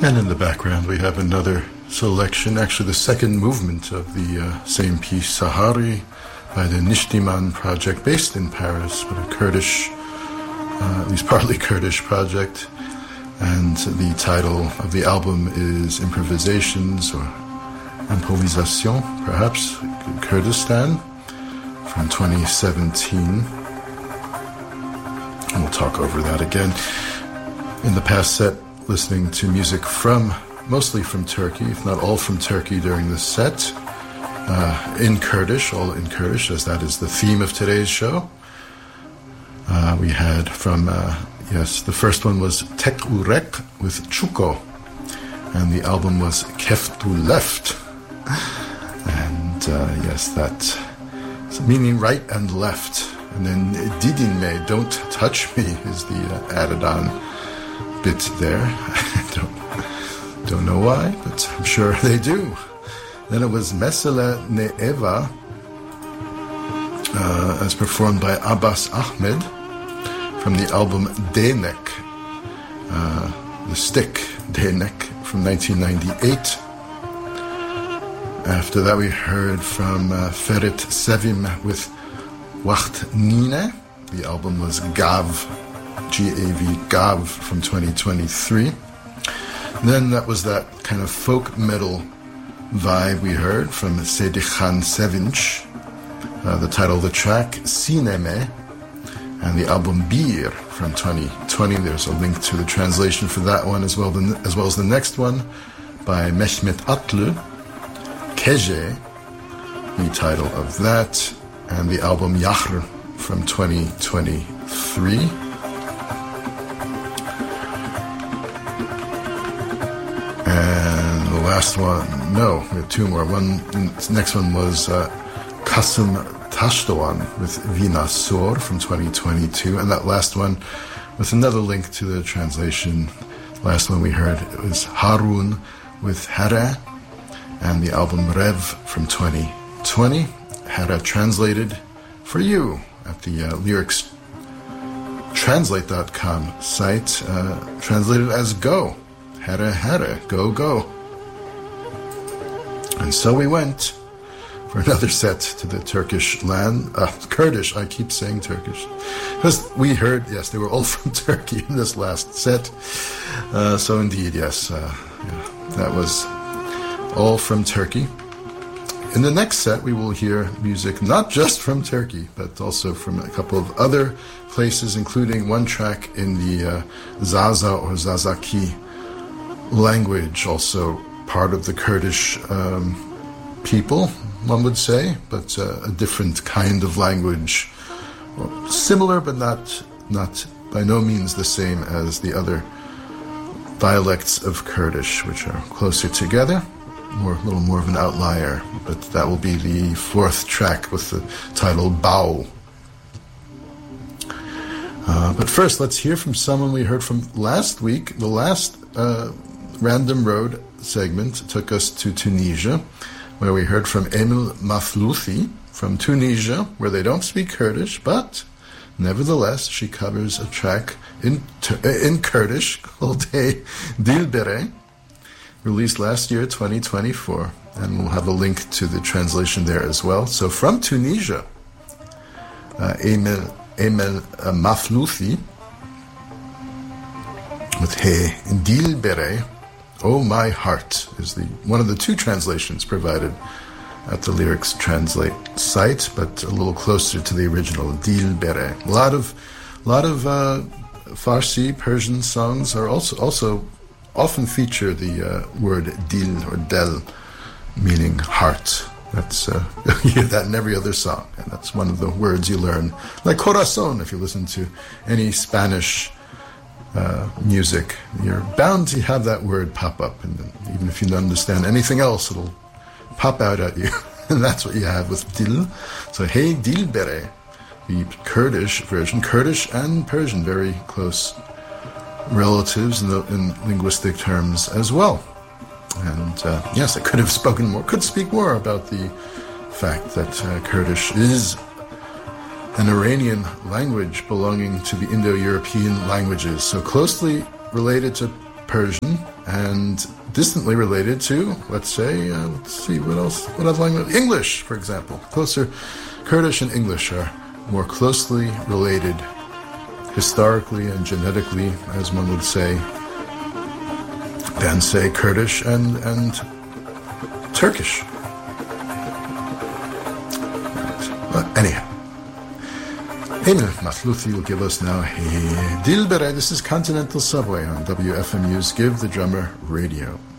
And in the background we have another selection, actually the second movement of the same piece, Sahari, by the Nishtiman Project, based in Paris, but a Kurdish, at least partly Kurdish project. And the title of the album is Improvisations, or Improvisation, perhaps, Kurdistan, from 2017. And we'll talk over that again. In the past set, listening to music mostly from Turkey, if not all from Turkey during the set, in Kurdish, all in Kurdish, as that is the theme of today's show. We had from, the first one was Tek Urek with Chuko, and the album was Keftu Left. And that meaning right and left. And then Didinme, don't touch me, is the added on bit there. I don't know why, but I'm sure they do. Then it was Mesele Ne'eva, as performed by Abbas Ahmed, from the album Denek, the stick Denek, from 1998. After that we heard from Ferit Sevim with Wacht Nine. The album was Gav, G-A-V, Gav, from 2023. Then that was that kind of folk metal vibe we heard from Sedikhan Sevinch. The title of the track, Sineme, and the album Bir from 2020. There's a link to the translation for that one as well as the next one by Mehmet Atlı, Keje, the title of that, and the album Yahr from 2023. And the last one, no, we have two more. The next one was Kasım Taşdoğan with Vina Sor from 2022, and that last one with another link to the translation. Last one we heard, it was Harun with Hera, and the album Rev from 2020. Hera translated for you at the lyricstranslate.com site, translated as go. Hera, Hera, go, go. And so we went for another set to the Turkish land, Kurdish, I keep saying Turkish. Because we heard, yes, they were all from Turkey in this last set. So indeed, yes, that was all from Turkey. In the next set, we will hear music not just from Turkey, but also from a couple of other places, including one track in the Zaza or Zazaki language, also part of the Kurdish people, one would say, but a different kind of language. Well, similar, but not by no means the same as the other dialects of Kurdish, which are closer together. A little more of an outlier, but that will be the fourth track with the title Bao. But first, let's hear from someone we heard from last week. The last Random Road segment took us to Tunisia, where we heard from Emil Maflouthi from Tunisia, where they don't speak Kurdish, but nevertheless, she covers a track in Kurdish called Dilbere, released last year, 2024, and we'll have a link to the translation there as well. So from Tunisia, Emil Maflouthi with He Dilbere, Oh My Heart, is one of the two translations provided at the Lyrics Translate site, but a little closer to the original, Dilbere. A lot of Farsi, Persian songs are also often feature the word dil or del, meaning heart. That's you hear that in every other song, and that's one of the words you learn. Like corazon, if you listen to any Spanish music, you're bound to have that word pop up, and even if you don't understand anything else, it'll pop out at you. And that's what you have with dil. So hey dilbere, the Kurdish version, Kurdish and Persian, very close relatives in linguistic terms as well. And yes, I could speak more about the fact that Kurdish is an Iranian language belonging to the Indo-European languages, so closely related to Persian, and distantly related to, let's see, what else? What other language? English, for example. Kurdish and English are more closely related historically and genetically, as one would say, than, say, Kurdish and Turkish. But anyhow, Emil Makhlouthi will give us now Dilbere. This is Continental Subway on WFMU's Give the Drummer Radio.